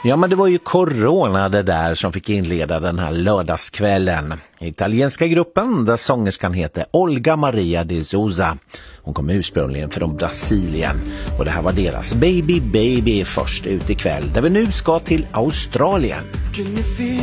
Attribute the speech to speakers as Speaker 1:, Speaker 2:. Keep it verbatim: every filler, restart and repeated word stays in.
Speaker 1: Ja, men det var ju corona det där som fick inleda den här lördagskvällen. Italienska gruppen där sångerskan heter Olga Maria de Souza. Hon kom ursprungligen från Brasilien och det här var deras Baby Baby först ut ikväll där vi nu ska till Australien.